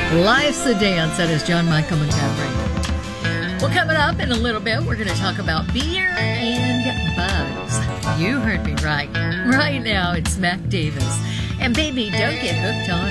Life's a Dance. That is John Michael McGovern. Well, coming up in a little bit, we're going to talk about beer and bugs. You heard me right. Right now, it's Mac Davis. And baby, don't get hooked on